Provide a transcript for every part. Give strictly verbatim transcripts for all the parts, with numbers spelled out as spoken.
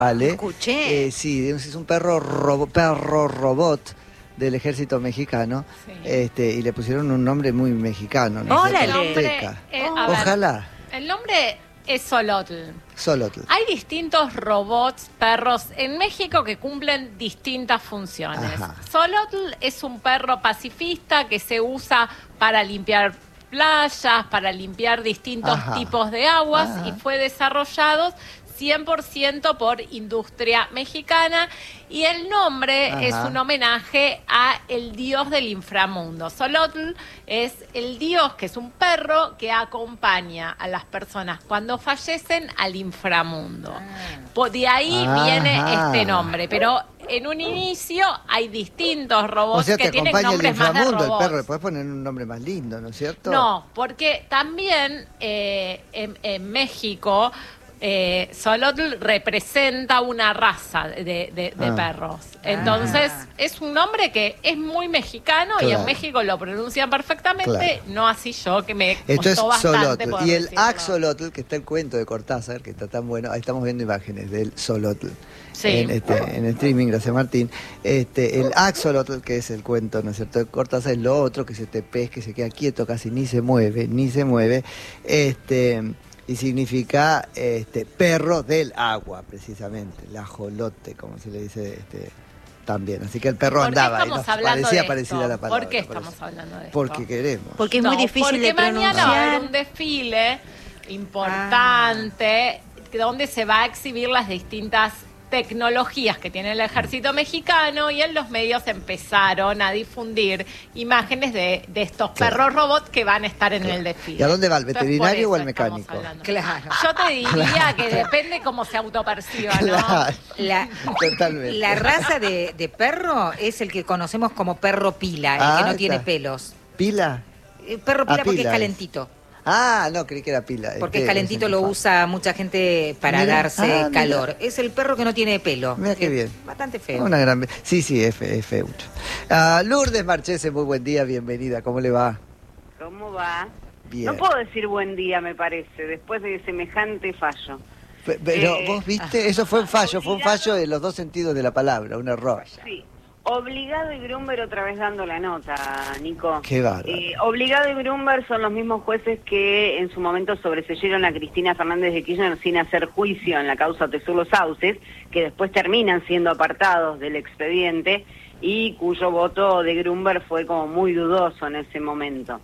Vale. Escuché. Eh, sí, es un perro, robo, perro robot del ejército mexicano, sí. este, y le pusieron un nombre muy mexicano, ¿no? ¡Órale! El nombre, eh, oh. Ojalá. Ver, el nombre es Xolotl. Xolotl. Hay distintos robots, perros en México que cumplen distintas funciones. Ajá. Xolotl es un perro pacifista que se usa para limpiar playas, para limpiar distintos Ajá. tipos de aguas Ajá. y fue desarrollado cien por ciento por industria mexicana, y el nombre Ajá. es un homenaje a el dios del inframundo. Xolotl es el dios, que es un perro que acompaña a las personas cuando fallecen al inframundo. Ah. De ahí Ajá. viene este nombre, pero en un inicio hay distintos robots, o sea, que tienen nombres más de robots. El perro le puedes poner un nombre más lindo, ¿no es cierto? No, porque también eh, en, en México Eh, Xolotl representa una raza de, de, de ah. perros. Entonces, ah. es un nombre que es muy mexicano, claro. y en México lo pronuncian perfectamente, claro. no así yo, que me Esto costó es bastante. Y el axolotl, que está el cuento de Cortázar, que está tan bueno, ahí estamos viendo imágenes del Xolotl. Sí. En, este, en streaming, gracias Martín. Este, el axolotl, que es el cuento, ¿no es cierto?, de Cortázar, es lo otro, que es este pez que se queda quieto, casi ni se mueve, ni se mueve. Este... Y significa este, perro del agua, precisamente, el ajolote, como se le dice este, también. Así que el perro andaba, y nos parecía parecida a la palabra. ¿Por qué estamos por hablando de esto? Porque queremos. Porque es muy no, difícil de pronunciar. Porque mañana va a haber un desfile importante ah. donde se va a exhibir las distintas tecnologías que tiene el ejército mexicano, y en los medios empezaron a difundir imágenes de, de estos claro. perros robots que van a estar en claro. el desfile. ¿Y a dónde va? ¿El veterinario o el mecánico? Claro. Yo te diría claro. que depende cómo se autoperciba, ¿no? Claro. La, Totalmente. La raza de, de perro es el que conocemos como perro pila, el ah, que no tiene está. pelos. ¿Pila? El perro pila ah, porque pila es calentito. Es. Ah, no, creí que era pila. Porque es calentito, lo usa mucha gente para mira, darse ah, calor. Mira. Es el perro que no tiene pelo. Mira qué bien. Bastante feo. Una gran... Sí, sí, es, fe, es feucho. Uh, Lourdes Marchese, muy buen día, bienvenida. ¿Cómo le va? ¿Cómo va? Bien. No puedo decir buen día, me parece, después de semejante fallo. Pero eh, vos viste, eso fue un fallo, obligado, fue un fallo de los dos sentidos de la palabra, un error. Sí. Obligado y Grunberg otra vez dando la nota, Nico. Qué bárbaro. Eh, Obligado y Grunberg son los mismos jueces que en su momento sobreseyeron a Cristina Fernández de Kirchner sin hacer juicio en la causa Tesur Los Sauces, que después terminan siendo apartados del expediente y cuyo voto de Grunberg fue como muy dudoso en ese momento.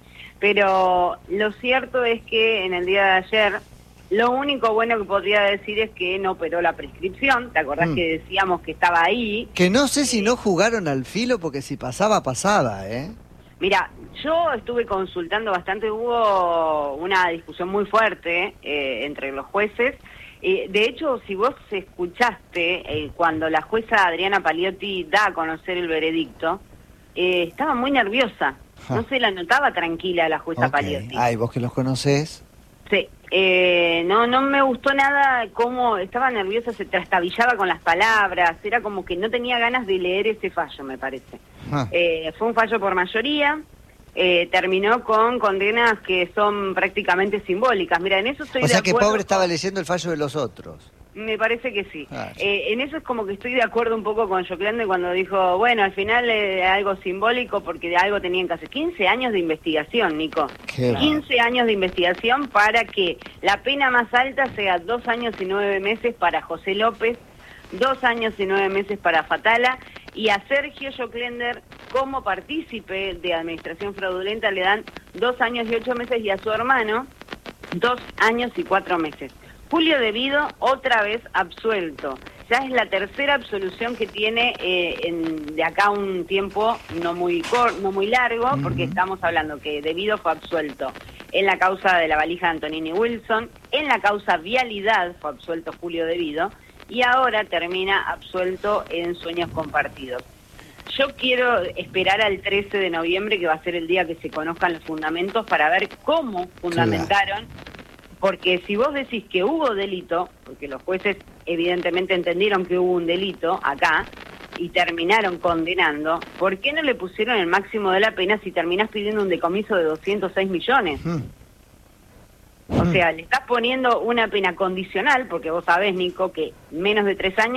Pero lo cierto es que en el día de ayer, lo único bueno que podría decir es que no operó la prescripción. ¿Te acordás mm. que decíamos que estaba ahí? Que no sé si no jugaron al filo, porque si pasaba, pasaba, ¿eh? Mira, yo estuve consultando bastante, hubo una discusión muy fuerte eh, entre los jueces. Eh, de hecho, si vos escuchaste eh, cuando la jueza Adriana Paliotti da a conocer el veredicto, eh, estaba muy nerviosa. Ja. No se la notaba tranquila la jueza okay. Paliotti. Ay, vos que los conocés. Sí, eh, no no me gustó nada cómo estaba nerviosa, se trastabillaba con las palabras, era como que no tenía ganas de leer ese fallo, me parece. Ah. Eh, fue un fallo por mayoría, eh, terminó con condenas que son prácticamente simbólicas. Mira, en eso estoy o de sea acuerdo. Que pobre estaba leyendo el fallo de los otros. Me parece que sí. Ah, sí. Eh, en eso es como que estoy de acuerdo un poco con Joclande cuando dijo, bueno, al final es eh, algo simbólico porque de algo tenían que hacer. quince años de investigación, Nico. Qué quince años de investigación para que la pena más alta sea dos años y nueve meses para José López, dos años y nueve meses para Fatala, y a Sergio Joclender como partícipe de administración fraudulenta le dan dos años y ocho meses y a su hermano dos años y cuatro meses. Julio Devido, otra vez absuelto. Ya es la tercera absolución que tiene eh, en, de acá un tiempo no muy cor, no muy largo, uh-huh. porque estamos hablando que Devido fue absuelto en la causa de la valija de Antonini Wilson, en la causa Vialidad fue absuelto Julio Devido, y ahora termina absuelto en Sueños Compartidos. Yo quiero esperar al trece de noviembre, que va a ser el día que se conozcan los fundamentos, para ver cómo fundamentaron. Claro. Porque si vos decís que hubo delito, porque los jueces evidentemente entendieron que hubo un delito acá y terminaron condenando, ¿por qué no le pusieron el máximo de la pena si terminás pidiendo un decomiso de doscientos seis millones? Hmm. O sea, le estás poniendo una pena condicional, porque vos sabés, Nico, que menos de tres años